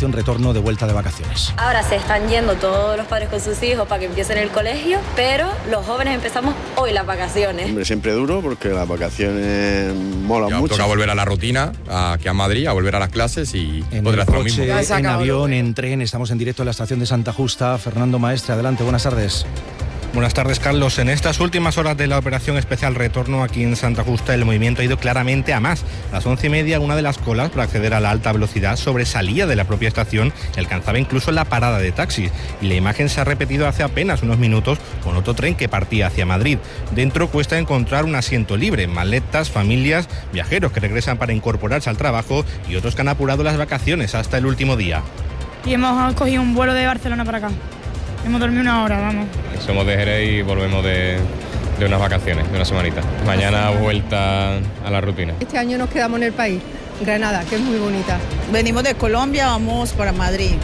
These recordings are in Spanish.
operación retorno de vuelta de vacaciones. Ahora se están yendo todos los padres con sus hijos para que empiecen el colegio, pero los jóvenes empezamos hoy las vacaciones. Hombre, siempre duro porque las vacaciones molan ya mucho. Toca volver a la rutina, aquí a Madrid, a volver a las clases y en poder el hacer lo coche, mismo. en avión, en tren, estamos en directo en la estación de Santa Justa. Fernando Maestre, adelante, buenas tardes. Buenas tardes, Carlos. En estas últimas horas de la operación especial retorno aquí en Santa Justa, el movimiento ha ido claramente a más. A las 11:30, una de las colas para acceder a la alta velocidad sobresalía de la propia estación y alcanzaba incluso la parada de taxis. Y la imagen se ha repetido hace apenas unos minutos con otro tren que partía hacia Madrid. Dentro cuesta encontrar un asiento libre, maletas, familias, viajeros que regresan para incorporarse al trabajo y otros que han apurado las vacaciones hasta el último día. Y hemos cogido un vuelo de Barcelona para acá. Hemos dormido una hora, vamos. Somos de Jerez y volvemos de unas vacaciones, de una semanita. Mañana vuelta a la rutina. Este año nos quedamos en el país, Granada, que es muy bonita. Venimos de Colombia, vamos para Madrid.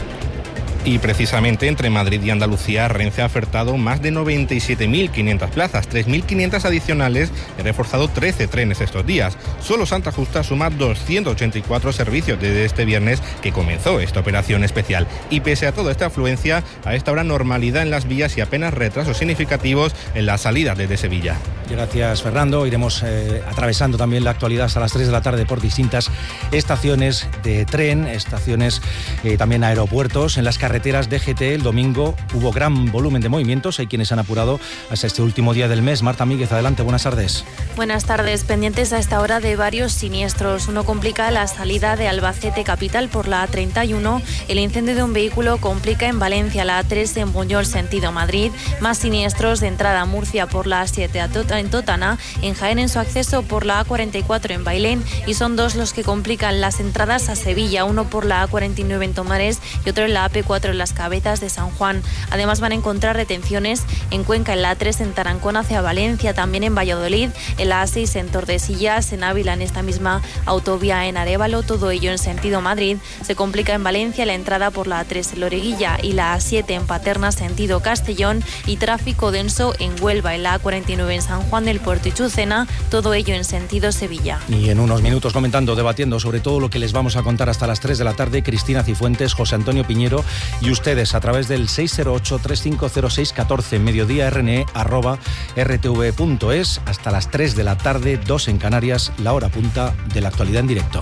Y precisamente entre Madrid y Andalucía, Renfe ha ofertado más de 97.500 plazas, 3.500 adicionales y ha reforzado 13 trenes estos días. Solo Santa Justa suma 284 servicios desde este viernes que comenzó esta operación especial. Y pese a toda esta afluencia, a esta hora normalidad en las vías y apenas retrasos significativos en las salidas desde Sevilla. Gracias, Fernando. Iremos atravesando también la actualidad hasta las 3 de la tarde por distintas estaciones de tren, estaciones también aeropuertos. En las carreteras DGT el domingo hubo gran volumen de movimientos. Hay quienes han apurado hasta este último día del mes. Marta Míguez, adelante, buenas tardes. Buenas tardes. Pendientes a esta hora de varios siniestros. Uno complica la salida de Albacete capital por la A31. El incendio de un vehículo complica en Valencia la A3 en Buñol sentido Madrid. Más siniestros de entrada a Murcia por la A7 en Totana. En Jaén en su acceso por la A44 en Bailén. Y son dos los que complican las entradas a Sevilla. Uno por la A49 en Tomares y otro en la AP4 en Las Cabezas de San Juan. Además van a encontrar retenciones en Cuenca en la A3 en Tarancón hacia Valencia, también en Valladolid, en la A6 en Tordesillas, en Ávila en esta misma autovía en Arévalo, todo ello en sentido Madrid. Se complica en Valencia la entrada por la A3 en Loreguilla y la A7 en Paterna sentido Castellón y tráfico denso en Huelva, en la A49 en San Juan del Puerto y Chucena, todo ello en sentido Sevilla. Y en unos minutos comentando, debatiendo sobre todo lo que les vamos a contar hasta las 3 de la tarde, Cristina Cifuentes, José Antonio Piñero y ustedes a través del 608-3506-14, mediodía@rtv.es, hasta las 3 de la tarde, 2 en Canarias, la hora punta de la actualidad en directo.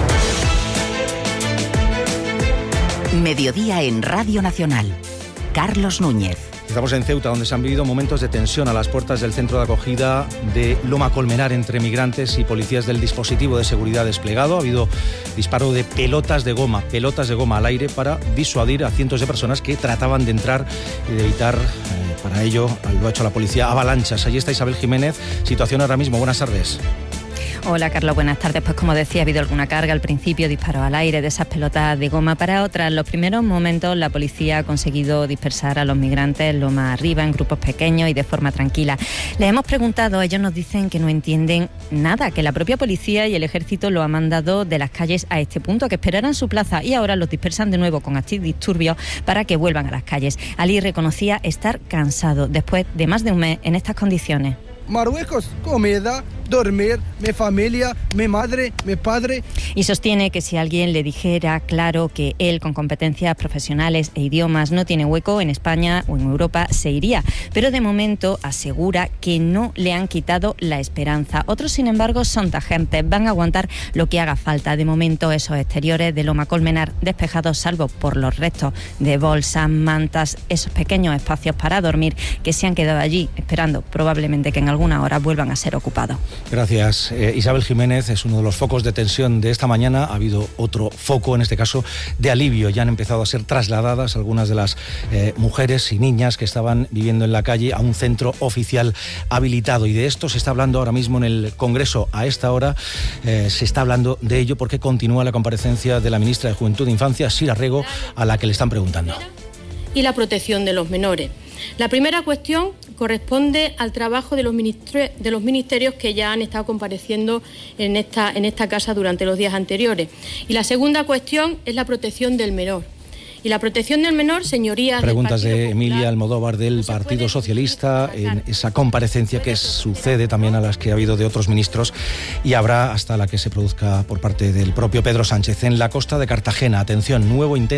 Mediodía en Radio Nacional. Carlos Núñez. Estamos en Ceuta, donde se han vivido momentos de tensión a las puertas del centro de acogida de Loma Colmenar entre migrantes y policías del dispositivo de seguridad desplegado. Ha habido disparo de pelotas de goma al aire para disuadir a cientos de personas que trataban de entrar y de evitar, para ello, lo ha hecho la policía, avalanchas. Allí está Isabel Jiménez. Situación ahora mismo. Buenas tardes. Hola, Carlos, buenas tardes. Pues como decía, ha habido alguna carga al principio, disparos al aire de esas pelotas de goma. Para otras, en los primeros momentos, la policía ha conseguido dispersar a los migrantes loma arriba, en grupos pequeños y de forma tranquila. Les hemos preguntado, ellos nos dicen que no entienden nada, que la propia policía y el ejército lo han mandado de las calles a este punto, que esperaran su plaza y ahora los dispersan de nuevo con antidisturbios para que vuelvan a las calles. Ali reconocía estar cansado después de más de un mes en estas condiciones. Marruecos, comida, dormir, mi familia, mi madre, mi padre. Y sostiene que si alguien le dijera claro que él, con competencias profesionales e idiomas, no tiene hueco en España o en Europa, se iría. Pero de momento asegura que no le han quitado la esperanza. Otros, sin embargo, son tajantes, van a aguantar lo que haga falta. De momento, esos exteriores de Loma Colmenar despejados, salvo por los restos de bolsas, mantas, esos pequeños espacios para dormir que se han quedado allí esperando probablemente que en alguna hora vuelvan a ser ocupados. Gracias. Isabel Jiménez es uno de los focos de tensión de esta mañana. Ha habido otro foco, en este caso, de alivio. Ya han empezado a ser trasladadas algunas de las mujeres y niñas que estaban viviendo en la calle a un centro oficial habilitado. Y de esto se está hablando ahora mismo en el Congreso. A esta hora se está hablando de ello porque continúa la comparecencia de la ministra de Juventud e Infancia, Sira Rego, a la que le están preguntando. Y la protección de los menores. La primera cuestión corresponde al trabajo de los ministerios que ya han estado compareciendo en esta casa durante los días anteriores. Y la segunda cuestión es la protección del menor. Y la protección del menor, señorías... Preguntas de Emilia Almodóvar del Partido Socialista en esa comparecencia que sucede también a las que ha habido de otros ministros y habrá hasta la que se produzca por parte del propio Pedro Sánchez. En la costa de Cartagena, atención, nuevo intento